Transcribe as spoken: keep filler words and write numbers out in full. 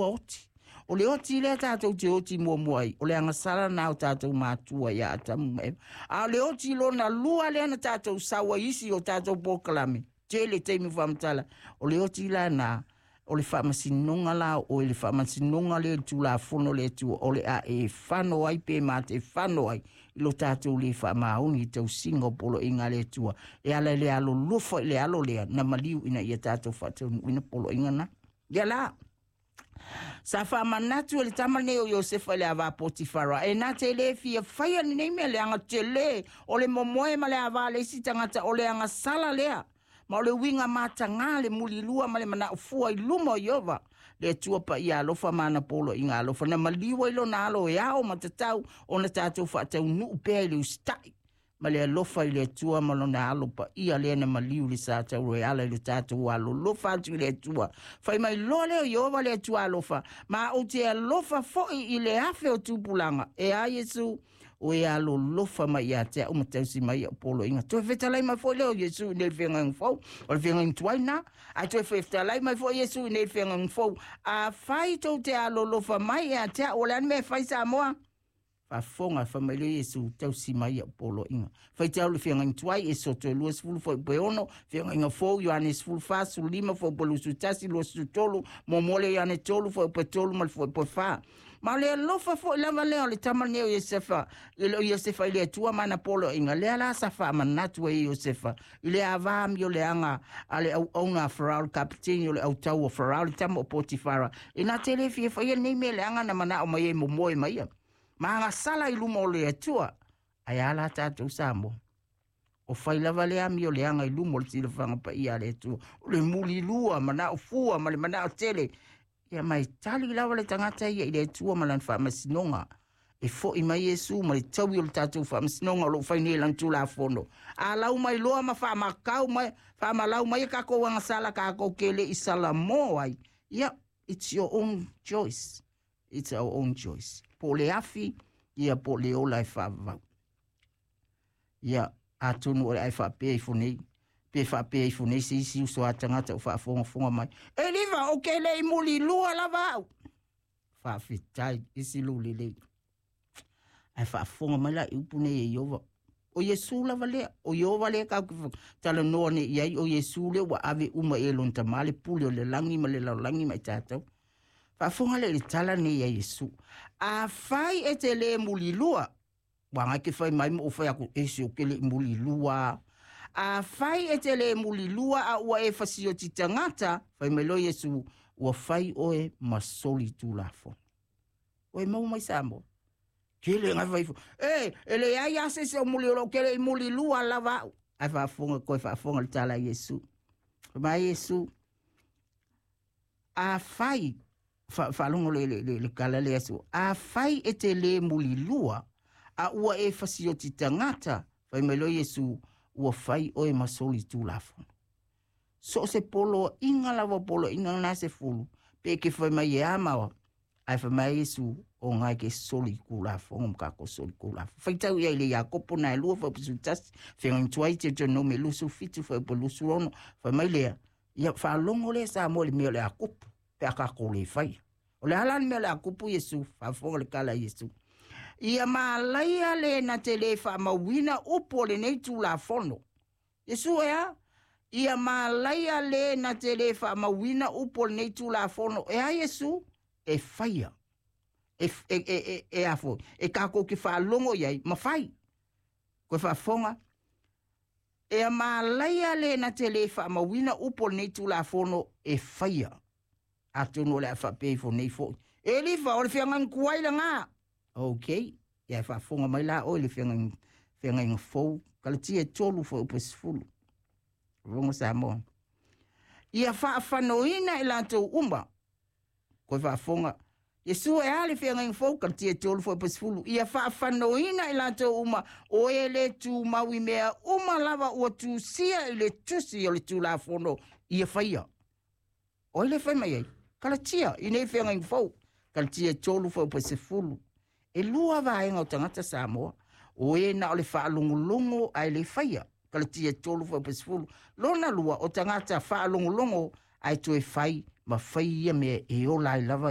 tua oti. O le oti le tātou te oti mua muai. O le angasara na o tātou mātua ia atamu mai. A le oti lo na lua le ana tātou sawa isi o tātou pokalame. Te le teimi whamtala. O le oti la na o le whamasinonga la o le whamasinonga le tu la fono le tu o le a e whano ai pe ma te whano ai. Ilo tātou le whamauni tau singo polo inga le tua. E ala le alo lufa le alo lea na maliu ina ia tātou whatau ina polo inga na. Ia la. Sa whamanatu le tamane o Iosefa le awa Potifara. E nā te le fia whaia ni nei mea le anga te le. O le momoe ma le awa le si tangata o le anga sala lea. Ma o le winga mata ngā le muli lua ma le mana ufua i luma iova. Le tua pa i alofa mana polo i ngā alofa. Na maliwa ilo na alo e ao ma tatau o na tātou whaatau nuu pēi le ustai. Ma le alofa i le tua ma lo na alopa i a le na maliu le sātau roe ala i le tātou alo. Lofa atu i le tua. Whai mai lo leo iova le tua alofa. Ma o te alofa foi i le afe o tupulanga. E a Yesu o e alo lofa mai a te au matausi mai a polo inga. Toi whetalai mai fo leo Yesu i nel whenga ngfau. O le whenga ngtuai na. A toi whetalai mai fo Yesu i nel whenga ngfau. A whai tau te alo lofa mai a te o le anme whai sa moa. Whafonga whamaile Yesu tausi mai a polo inga. Whai te au le whenga ngtuai e soto e luas fulu fo i peono. Whenga inga fo Ioannes fulu fasu lima fo polo su tasi luas su tolu. Momole Ioannes tolu fo i pe tolu mal fo i pe wha. Ma le lofa fo lava leo le tamane o Iosefa. Ile Iosefa ile tua mana polo inga. Le ala sa fa manatu e Iosefa. Ile avami o le anga ale au auna Farao kapiteni o le au tau o Farao le tamo o Potifara. Ina tele fie fa ia nei me le anga na mana o mai e momoe mai ia. Ma anga sala i luma o le tua. Ai ala tātou samo. O fai lava le ami o le anga i luma o le tila whanga pa ia le tua. O le muli lua mana o fua ma le mana o tele. Ia mai tali lawa le tangata ia i le tua malan whaamasinonga. E fo i mai Yesu ma le tawi o le tātou whaamasinonga lo whaine lang tula fono. A lau mai loa ma whaamakau mai, whaamalau mai kako wanga sala kako kele i sala mo ai. Ia, it's your own choice. It's our own choice. Po le afi, ia po le ola e whaavau. Ia, atunu o le ai whaapea i fonei. Pe fa pe fu nei si si so atanga ta fa fonga fonga mai e liva o ke le muli lua lava fa fitai isi luli le ai fa fonga mai la upune e yova o Yesu lava le o yova le ka tala no ne ia o Yesu le wa ave uma e lon tamale puli o le langi ma le langi mai tata fa fonga le tala ne ia Yesu a fai e te le muli lua wa nga ke fai mai mo fa ya ko esi o ke le muli lua a fai e te le muli lua a ua e fasio ti tangata, fai melo Yesu, ua fai oe masoli tu lafo. Oe mau mai samo. Kele ngai fai fu. E, ele ai ase se o muli olo, kele muli lua lava. Ai fa fonga koe fa fonga le tala Yesu. Ma Yesu, a fai, fa, fa longo le, le, le, le kala le Yesu, a fai e te le muli lua, a ua e fasio ti tangata, fai melo Yesu, ua fai oe masoli tu lafo. So se polo inga lava polo inga na se fulu. Pe ke fai mai e amawa. Ai fai mai Yesu o ngai ke soli ku lafo. Ngom kako soli ku lafo. Fai tau ia ile ya kopo na lua fai pisu tasi. Fai ngang tuai te te no me lusu fitu fai po lusu rono. Fai mai lea. Ia fai longo le sa mo le mea le a kopo. Pe a kako le fai. O le halan mea le a kopo Yesu. Fai fonga le kala Yesu. Ia maalaia le na te le wha mawina upo le nei tu la fono. Yesu ea, ia maalaia le na te le wha mawina upo le nei tu la fono. Ea Yesu, e whaia. E, e, e, e, e afo. E kako ki wha longo iai, ma whai. Koe wha fonga. Ia maalaia le na te le wha mawina upo le nei tu la fono, e whaia. Atono le a wha peifo nei fo. E li wha, o le whiangan kuai la ngā. Okay, ia fa fonga mai la o le fenga fenga in fo kala tia tolu fo pes fulu. Rongo sa mo. Ia fa fa noina ila to umba. Ko fa fonga. Yesu e ale fenga in fo kala tia tolu fo pes fulu. Ia fa fa noina ila to uma o ele tu mawi mea uma lava o tu sia ile tusi o le tu la fono. Ia fa ia. O ile fa mai. Kala tia ine fenga in fo kala tia tolu fo pes fulu. E lua vaenga o tangata Samoa, o e na o le whaalongolongo ai le whaia, kala tia tolu fo pesfulu, lona lua o tangata whaalongolongo ai toe whai, ma whaia me e o lai lava